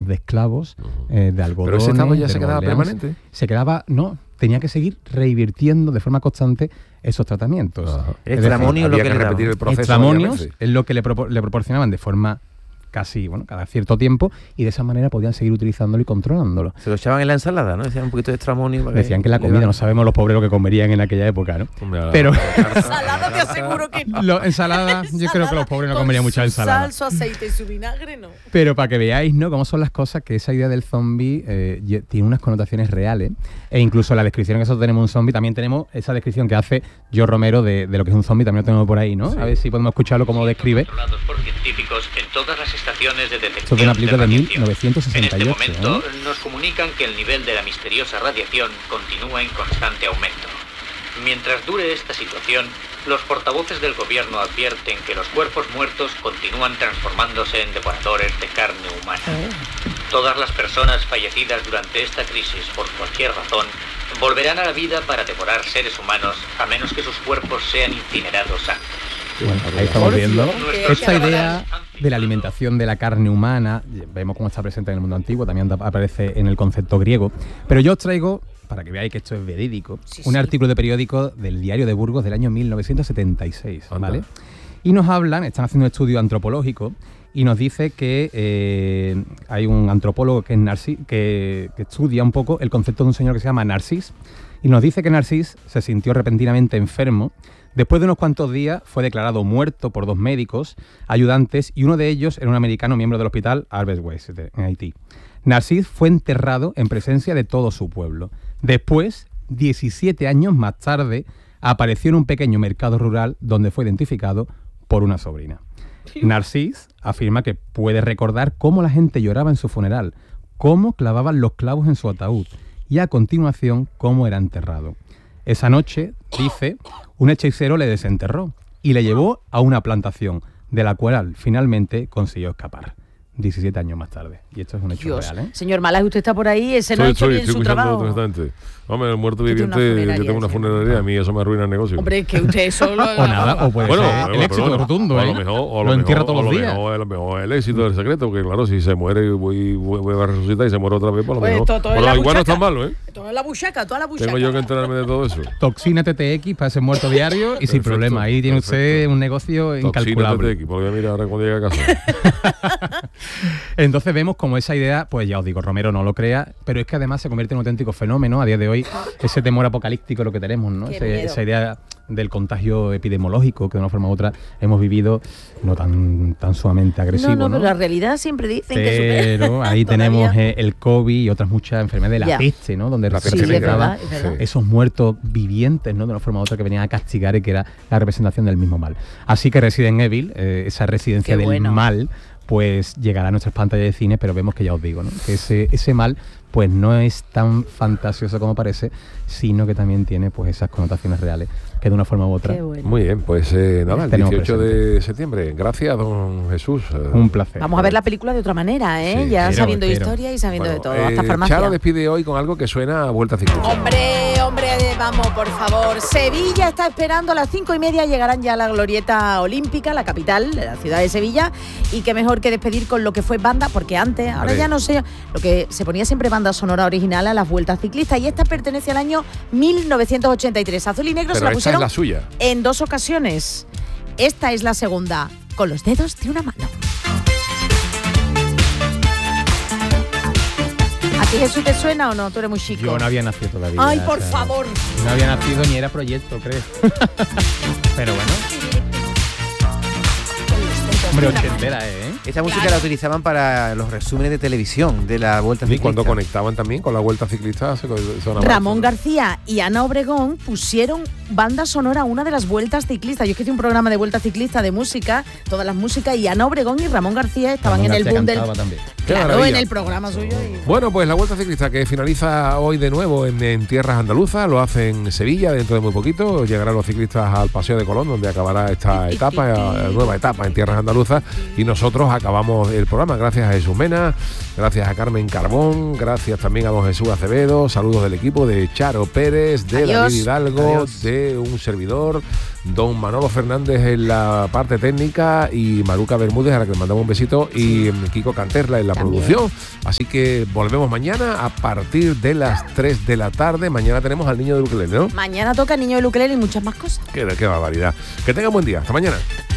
de esclavos, de algodón. ¿Pero ese estado ya se quedaba permanente? Se quedaba, no, tenía que seguir revirtiendo de forma constante esos tratamientos. El extramonio es lo que le repetir el proceso. Extramonios es lo que le proporcionaban de forma casi, cada cierto tiempo, y de esa manera podían seguir utilizándolo y controlándolo. Se lo echaban en la ensalada, ¿no? Decían un poquito de extramonio. Decían que la comida, no sabemos los pobres lo que comerían en aquella época, ¿no? Pero ensalada te aseguro que no. Ensalada, yo creo que los pobres no comerían mucha ensalada. Sal, su aceite y su vinagre, no. Pero para que veáis, ¿no?, cómo son las cosas, que esa idea del zombie tiene unas connotaciones reales, e incluso la descripción que nosotros tenemos de un zombie, también tenemos esa descripción que hace George Romero de lo que es un zombie, también lo tenemos por ahí, ¿no? Sí. A ver si podemos escucharlo cómo lo describe. Controlados por científicos en todas las estaciones de detección. Esto es una película de radiación. 1968. En este momento nos comunican que el nivel de la misteriosa radiación continúa en constante aumento. Mientras dure esta situación, los portavoces del gobierno advierten que los cuerpos muertos continúan transformándose en devoradores de carne humana. Todas las personas fallecidas durante esta crisis, por cualquier razón, volverán a la vida para devorar seres humanos, a menos que sus cuerpos sean incinerados antes. Bueno, ahí estamos viendo esta idea de la alimentación de la carne humana. Vemos cómo está presente en el mundo antiguo, también aparece en el concepto griego. Pero yo os traigo, para que veáis que esto es verídico, un artículo de periódico del Diario de Burgos del año 1976, ¿vale? Y nos hablan, están haciendo un estudio antropológico, y nos dice que hay un antropólogo que estudia un poco el concepto de un señor que se llama Narcís, y nos dice que Narcís se sintió repentinamente enfermo. Después de unos cuantos días fue declarado muerto por 2 médicos ayudantes, y uno de ellos era un americano miembro del hospital Albert West en Haití. Narcís fue enterrado en presencia de todo su pueblo. Después, 17 años más tarde, apareció en un pequeño mercado rural donde fue identificado por una sobrina. Narcís afirma que puede recordar cómo la gente lloraba en su funeral, cómo clavaban los clavos en su ataúd y a continuación cómo era enterrado. Esa noche, dice, un hechicero le desenterró y le llevó a una plantación, de la cual finalmente consiguió escapar. 17 años más tarde. Y esto es un hecho real, ¿eh? Señor Malas, usted está por ahí, ese no ha hecho bien su trabajo. Hombre, el muerto viviente, yo tengo una funeraria, a mí eso me arruina el negocio. Hombre, es que usted solo... o nada, o puede ser el éxito rotundo, ¿eh? Lo entierra todos los días. A lo mejor el éxito del secreto, porque claro, si se muere voy a resucitar y se muere otra vez, por lo mejor. Bueno, igual no es tan malo, ¿eh? Toda la buchaca. Tengo yo que enterarme de todo eso. Toxina TTX para ese muerto diario y sin problema. Ahí tiene usted un negocio incalculable. Toxina TTX, porque voy a mirar ahora cuando llegue a casa. Entonces vemos como esa idea, pues ya os digo, Romero no lo crea, pero es que además se convierte en un auténtico fenómeno a día de hoy, ese temor apocalíptico lo que tenemos, ¿no? Esa idea del contagio epidemiológico que de una forma u otra hemos vivido, no tan sumamente agresivo, ¿no? Pero la realidad siempre dicen que pero ahí tenemos el COVID y otras muchas enfermedades de la peste, ¿no? Donde representaba esos muertos vivientes, ¿no? De una forma u otra que venían a castigar y que era la representación del mismo mal. Así que Resident Evil, esa residencia del mal, pues llegará a nuestras pantallas de cine, pero vemos que ya os digo, ¿no? Que ese mal pues no es tan fantasioso como parece, sino que también tiene pues esas connotaciones reales que de una forma u otra. Muy bien, pues nada, el 18 de septiembre. Gracias, don Jesús. Un placer. Vamos a ver la película de otra manera, ¿eh? Sí, ya sabiendo historia y sabiendo de todo, hasta farmacia. Charo despide hoy con algo que suena a Vuelta Ciclista. Hombre, vamos, por favor. Sevilla está esperando, a las 5:30 llegarán ya a la glorieta olímpica, la capital de la ciudad de Sevilla, y qué mejor que despedir con lo que fue banda, porque antes, ahora ya no sé, lo que se ponía siempre banda sonora original a las Vueltas Ciclistas, y esta pertenece al año 1983. Azul y Negro se la pusieron es la suya. En 2 ocasiones. Esta es la segunda, con los dedos de una mano. ¿A ti, Jesús, te suena o no? Tú eres muy chico. Yo no había nacido todavía. Ay, por favor. No había nacido ni era proyecto, creo. Pero bueno. Hombre, ochentera, ¿eh? Esta música la utilizaban para los resúmenes de televisión de la Vuelta Ciclista. Y cuando conectaban también con la Vuelta Ciclista Ramón García y Ana Obregón pusieron banda sonora a una de las Vueltas Ciclistas. Yo es que hice un programa de Vuelta Ciclista de música, todas las músicas, y Ana Obregón y Ramón García estaban en el boom del... Claro, en el programa suyo. Bueno, pues la Vuelta Ciclista que finaliza hoy de nuevo en tierras andaluzas, lo hace en Sevilla dentro de muy poquito. Llegarán los ciclistas al Paseo de Colón, donde acabará esta etapa, nueva etapa en tierras andaluzas, y nosotros nosotros acabamos el programa. Gracias a Jesús Mena, gracias a Carmen Carbón, gracias también a don Jesús Acevedo, saludos del equipo de Charo Pérez, de David Hidalgo, de un servidor, don Manolo Fernández en la parte técnica y Maruca Bermúdez, a la que le mandamos un besito, y Kiko Canterla en la producción. Así que volvemos mañana a partir de las 3 de la tarde. Mañana tenemos al niño del ukelele, ¿no? Mañana toca el niño del ukelele y muchas más cosas. Qué barbaridad. Que tengan buen día. Hasta mañana.